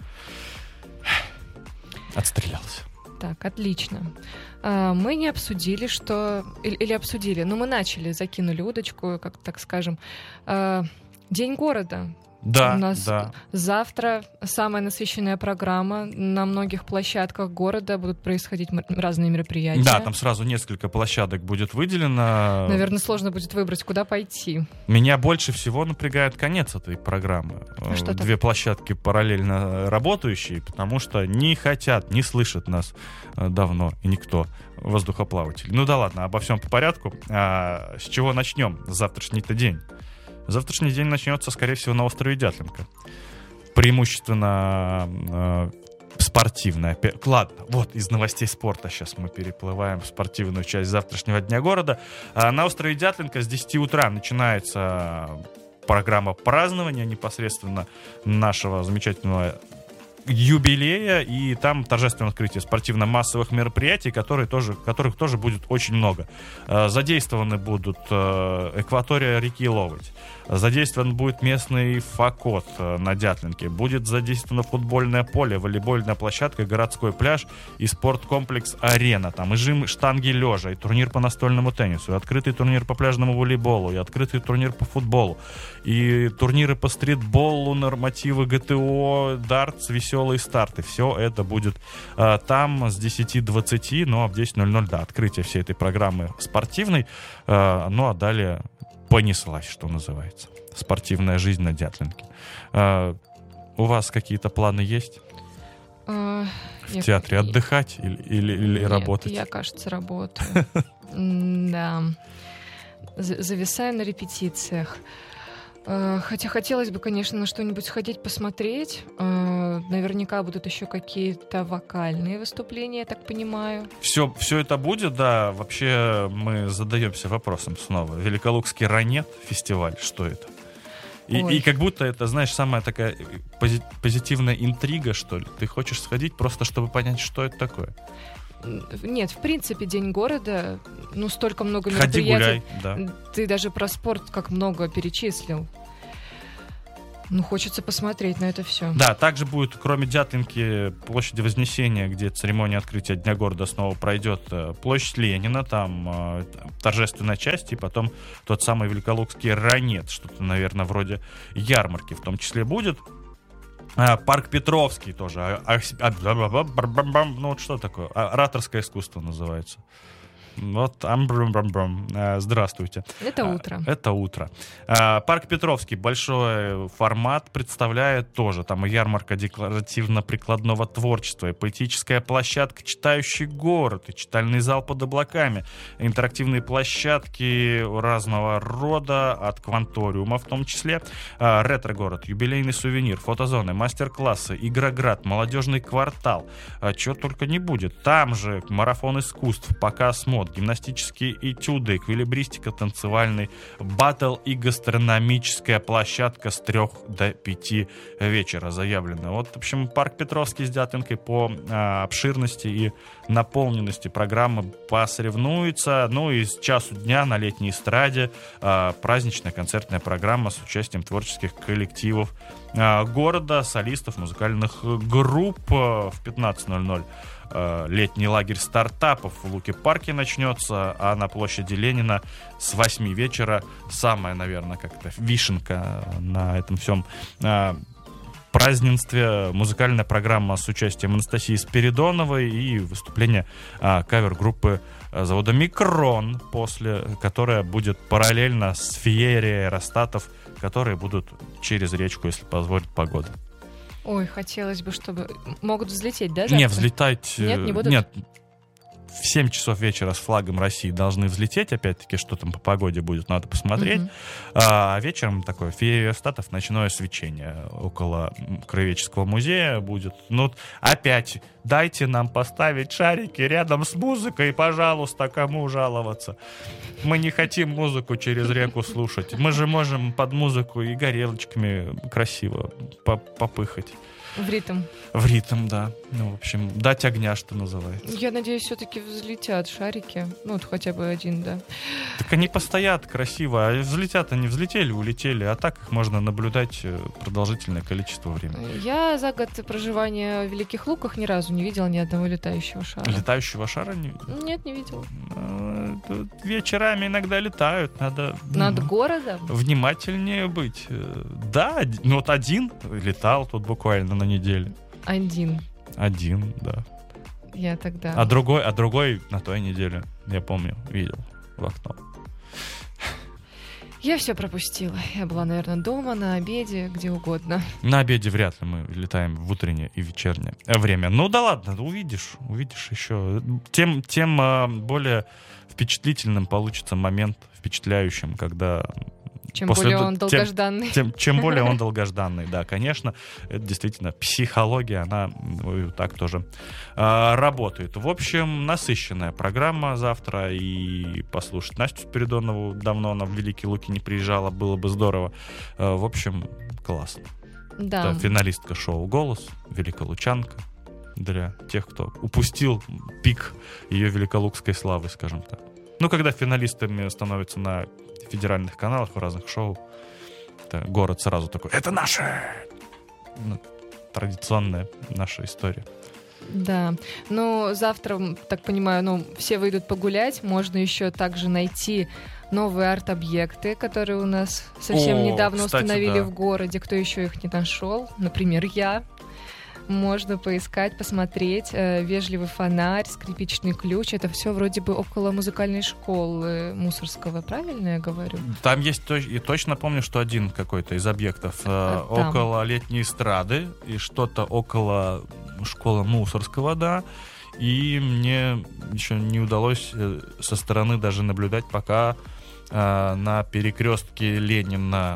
Отстрелялся. Так, отлично. Мы не обсудили, что... Или, или обсудили, но мы начали, закинули удочку, как так скажем. День города. Да, У нас да. завтра самая насыщенная программа. На многих площадках города будут происходить м- разные мероприятия. Да, там сразу несколько площадок будет выделено. Наверное, сложно будет выбрать, куда пойти. Меня больше всего напрягает конец этой программы. А что Две так? площадки параллельно работающие, потому что не хотят, не слышат нас давно и никто, воздухоплаватели. Ну да ладно, обо всем по порядку. А, с чего начнем? Завтрашний-то день. Завтрашний день начнется, скорее всего, на острове Дятлинка. Преимущественно э, спортивная. Ладно, вот из новостей спорта сейчас мы переплываем в спортивную часть завтрашнего дня города. А на острове Дятлинка с десяти утра начинается программа празднования непосредственно нашего замечательного юбилея, и там торжественное открытие спортивно-массовых мероприятий, которые тоже, которых тоже будет очень много. Задействованы будут экватория реки Ловоть, задействован будет местный факот на Дятлинке, будет задействовано футбольное поле, волейбольная площадка, городской пляж и спорткомплекс «Арена». Там и жим штанги лежа, и турнир по настольному теннису, и открытый турнир по пляжному волейболу, и открытый турнир по футболу, и турниры по стритболу, нормативы ГТО, дартс, веселые старты. Все это будет э, там с десяти до двадцати, ну а в десять ноль ноль, да, открытие всей этой программы спортивной. Э, ну а далее понеслась, что называется. Спортивная жизнь на Дятлинке. Э, у вас какие-то планы есть? А, в я... театре отдыхать или, или, или Нет, работать? я, кажется, работаю. Да. Зависаю на репетициях. Хотя хотелось бы, конечно, на что-нибудь сходить посмотреть. Наверняка будут еще какие-то вокальные выступления, я так понимаю. Все, все это будет, да. Вообще мы задаемся вопросом снова. Великолукский ранет фестиваль, что это? И, и как будто это, знаешь, самая такая пози- позитивная интрига, что ли. Ты хочешь сходить просто, чтобы понять, что это такое. Нет, в принципе, День города, ну, столько много Ходи, мероприятий. гуляй, да. Ты даже про спорт как много перечислил. Ну, хочется посмотреть на это все. Да, также будет, кроме Дятлинки, площади Вознесения, где церемония открытия Дня города снова пройдет, площадь Ленина, там э, торжественная часть, и потом тот самый Великолукский ранет, что-то, наверное, вроде ярмарки в том числе будет. А, парк Петровский тоже. А, а, а, ну, вот что такое? Ораторское искусство называется. Вот, здравствуйте. Это утро. Это утро. Парк Петровский, большой формат, представляет тоже. Там и ярмарка декларативно-прикладного творчества, и поэтическая площадка «Читающий город», и читальный зал под облаками, интерактивные площадки разного рода, от кванториума в том числе, ретро-город, юбилейный сувенир, фотозоны, мастер-классы, игроград, молодежный квартал. Чего только не будет. Там же марафон искусств, показ мод, гимнастические этюды, эквилибристика, танцевальный баттл и гастрономическая площадка с трех до пяти вечера заявлено. Вот, в общем, парк Петровский с Дятлинкой по а, обширности и наполненности программы посоревнуется. Ну и с часу дня на летней эстраде а, праздничная концертная программа с участием творческих коллективов а, города, солистов, музыкальных групп в пятнадцать ноль ноль. Летний лагерь стартапов в Луки-парке начнется, а на площади Ленина с восьми вечера самая, наверное, как-то вишенка на этом всем празднестве, музыкальная программа с участием Анастасии Спиридоновой и выступление а, кавер-группы завода «Микрон», после, которая будет параллельно с феерией аэростатов, которые будут через речку, если позволит погода. Ой, хотелось бы, чтобы... Могут взлететь, да, завтра? Не, взлетать... Нет, не будут? Нет, в семь часов вечера с флагом России должны взлететь. Опять-таки, что там по погоде будет, надо посмотреть. Uh-huh. А вечером такое феерия аэростатов, ночное свечение около Краеведческого музея будет. Ну, опять, дайте нам поставить шарики рядом с музыкой, пожалуйста, кому жаловаться. Мы не хотим музыку через реку слушать. Мы же можем под музыку и горелочками красиво попыхать. В ритм. В ритм, да. Ну, в общем, дать огня, что называется. Я надеюсь, все-таки взлетят шарики. Ну, вот хотя бы один, да. Так они постоят красиво. А взлетят они, взлетели, улетели. А так их можно наблюдать продолжительное количество времени. Я за год проживания в Великих Луках ни разу не видела ни одного летающего шара. Летающего шара не видел? Нет, не видела. Вечерами иногда летают. Надо... Над ну, городом? Внимательнее быть. Да, ну вот один летал тут буквально на неделе. Один. Один, да. Я тогда... А другой, а другой на той неделе, я помню, видел в окно. Я все пропустила. Я была, наверное, дома, на обеде, где угодно. На обеде вряд ли мы летаем в утреннее и вечернее время. Ну да ладно, увидишь, увидишь еще. Тем, тем более впечатлительным получится момент, впечатляющим, когда... Чем После, более он долгожданный. Тем, чем более он долгожданный, да, конечно. Это действительно психология, она так тоже э, работает. В общем, насыщенная программа завтра. И послушать Настю Спиридонову, давно она в Великие Луки не приезжала, было бы здорово. Э, в общем, классно. Да. Это финалистка шоу «Голос», великолучанка. Для тех, кто упустил пик ее великолукской славы, скажем так. Ну, когда финалистами становятся на федеральных каналах, в разных шоу, это город сразу такой: это наше! Ну, традиционная наша история. Да. Ну, завтра, так понимаю, ну, все выйдут погулять. Можно еще также найти новые арт-объекты, которые у нас совсем О, недавно кстати, установили да. в городе. Кто еще их не нашел? Например, я. Можно поискать, посмотреть. Вежливый фонарь, скрипичный ключ. Это все вроде бы около музыкальной школы Мусорского, правильно я говорю? Там есть, и точно помню, что один какой-то из объектов а, около летней эстрады и что-то около школы Мусорского, да. И мне еще не удалось со стороны даже наблюдать, пока а, на перекрестке Ленина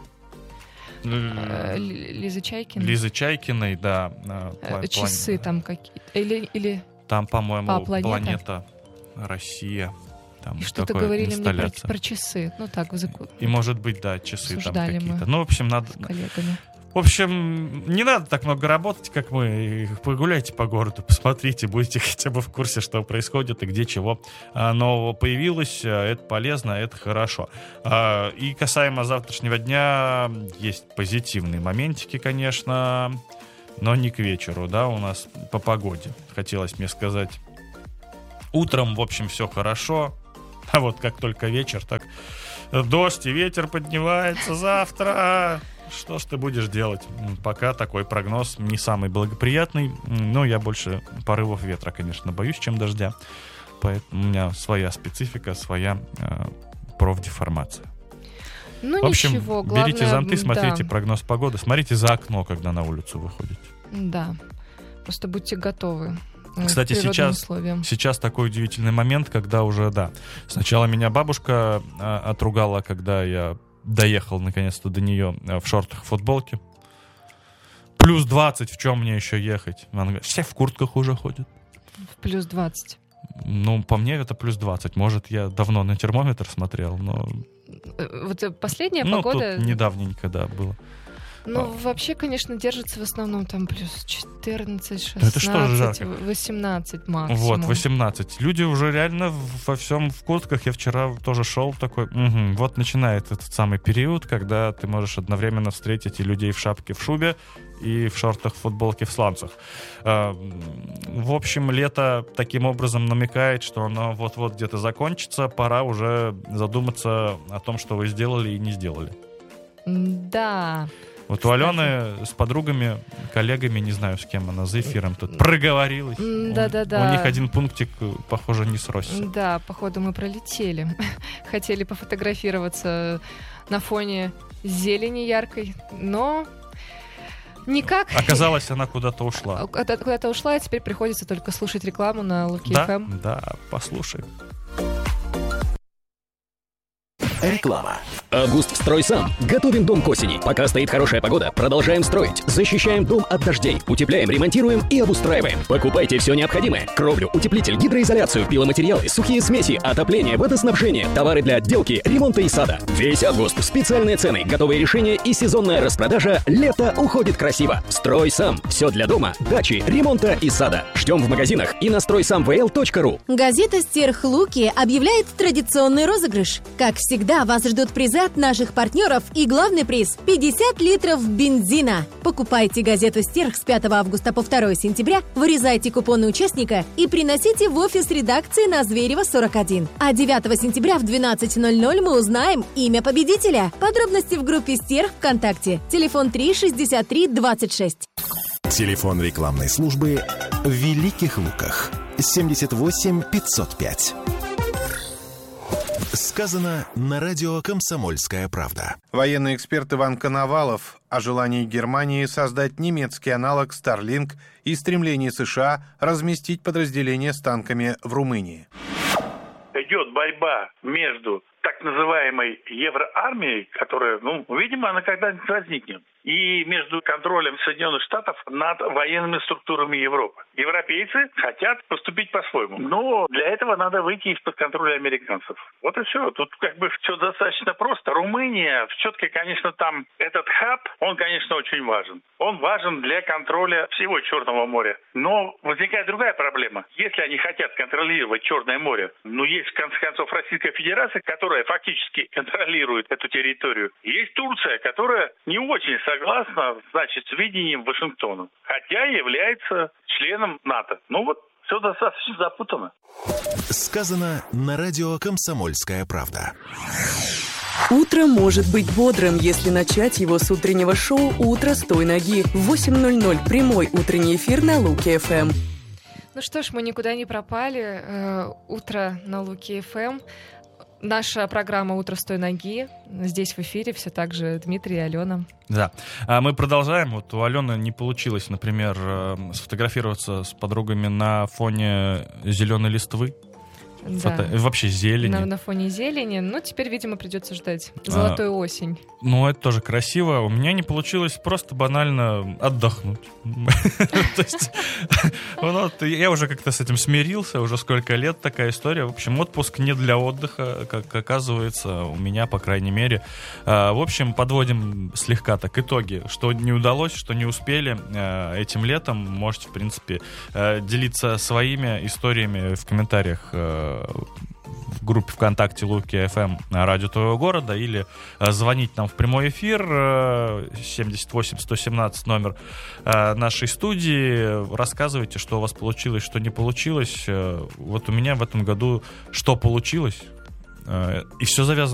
Лизы Чайкиной. Лизы Чайкиной, да. План... Часы там какие-то. Или, или... Там, по-моему, а, планета? планета Россия. Там и что-то говорили мне про, про часы. Ну так, в языку. И, может быть, да, часы Обсуждали там какие-то. Мы ну, в общем, надо... с коллегами. В общем, не надо так много работать, как мы. Погуляйте по городу, посмотрите, будете хотя бы в курсе, что происходит и где чего нового появилось. Это полезно, это хорошо. И касаемо завтрашнего дня, есть позитивные моментики, конечно, но не к вечеру, да, у нас по погоде. Хотелось мне сказать. Утром, в общем, все хорошо, а вот как только вечер, так дождь и ветер поднимается завтра. Что ж ты будешь делать? Пока такой прогноз не самый благоприятный, но я больше порывов ветра, конечно, боюсь, чем дождя. Поэтому у меня своя специфика, своя э, профдеформация. Ну, в общем, ничего, главное, берите зонты, смотрите да. прогноз погоды, смотрите за окно, когда на улицу выходите. Да, просто будьте готовы. Кстати, сейчас, сейчас такой удивительный момент, когда уже, да, сначала меня бабушка а, отругала, когда я доехал наконец-то до нее а, в шортах, в футболке. Плюс двадцать, в чем мне еще ехать? Она говорит, все в куртках уже ходят. В плюс двадцать. Ну, по мне это плюс двадцать. Может, я давно на термометр смотрел, но... Вот последняя ну, погода... тут недавненько, да, было. Ну, а. вообще, конечно, держится в основном там плюс четырнадцать, шестнадцать, это что же жарко? восемнадцать максимум. Вот, восемнадцать. Люди уже реально во всем в куртках. Я вчера тоже шел такой, угу, вот начинает этот самый период, когда ты можешь одновременно встретить и людей в шапке, в шубе, и в шортах, в футболке, в сланцах. В общем, лето таким образом намекает, что оно вот-вот где-то закончится. Пора уже задуматься о том, что вы сделали и не сделали. Да. Вот у Алены с подругами, коллегами, не знаю, с кем она за эфиром тут проговорилась. Да-да-да. У них один пунктик, похоже, не сросся. Да, походу мы пролетели. Хотели пофотографироваться на фоне зелени яркой, но никак. Оказалось, она куда-то ушла. Куда-то ушла, и теперь приходится только слушать рекламу на Луки да, эф эм. Да, послушай. Реклама. Август строй сам. Готовим дом к осени. Пока стоит хорошая погода, продолжаем строить. Защищаем дом от дождей. Утепляем, ремонтируем и обустраиваем. Покупайте все необходимое. Кровлю, утеплитель, гидроизоляцию, пиломатериалы, сухие смеси, отопление, водоснабжение, товары для отделки, ремонта и сада. Весь август. Специальные цены, готовые решения и сезонная распродажа. Лето уходит красиво. Строй сам. Все для дома, дачи, ремонта и сада. Ждем в магазинах и на строй сам вэ эл точка ру. Газета «Стерх Луки» объявляет традиционный розыгрыш. Как всегда, вас ждут призы от наших партнеров и главный приз – пятьдесят литров бензина. Покупайте газету «Стерх» с пятого августа по второе сентября, вырезайте купоны участника и приносите в офис редакции на Зверева сорок один. А девятого сентября в двенадцать ноль ноль мы узнаем имя победителя. Подробности в группе «Стерх» ВКонтакте. Телефон три шестьдесят три двадцать шесть. Телефон рекламной службы в Великих Луках. семьдесят восемь пятьсот пять. Сказано на радио «Комсомольская правда». Военный эксперт Иван Коновалов о желании Германии создать немецкий аналог Starlink и стремлении США разместить подразделения с танками в Румынии. Идет борьба между так называемой евроармией, которая, ну, видимо, она когда-нибудь возникнет, и между контролем Соединенных Штатов над военными структурами Европы. Европейцы хотят поступить по-своему, но для этого надо выйти из-под контроля американцев. Вот и все. Тут как бы все достаточно просто. Румыния, все-таки, конечно, там этот хаб, он, конечно, очень важен. Он важен для контроля всего Черного моря. Но возникает другая проблема. Если они хотят контролировать Черное море, ну, есть, в конце концов, Российская Федерация, которая фактически контролирует эту территорию. Есть Турция, которая не очень согласна, значит, с видением Вашингтона, хотя является членом НАТО. Ну вот, все достаточно запутано. Сказано на радио «Комсомольская правда». Утро может быть бодрым, если начать его с утреннего шоу «Утро с той ноги». В восемь ноль ноль прямой утренний эфир на Луки эф эм. Ну что ж, мы никуда не пропали. Э, утро на Луки эф эм. Наша программа «Утро с той ноги». Здесь в эфире все так же Дмитрий и Алена. Да. А мы продолжаем. Вот у Алены не получилось, например, сфотографироваться с подругами на фоне зеленой листвы. фото... Да. вообще зелени. На, на фоне зелени. Ну, теперь, видимо, придется ждать золотую а, осень. Ну, это тоже красиво. У меня не получилось просто банально отдохнуть. То есть, я уже как-то с этим смирился, уже сколько лет такая история. В общем, отпуск не для отдыха, как оказывается, у меня, по крайней мере. В общем, подводим слегка так итоги, что не удалось, что не успели этим летом. Можете, в принципе, делиться своими историями в комментариях в группе ВКонтакте Луки эф эм радио твоего города или звонить нам в прямой эфир семьдесят восемь сто семнадцать номер нашей студии. Рассказывайте, что у вас получилось, что не получилось. Вот у меня в этом году что получилось, и все завязано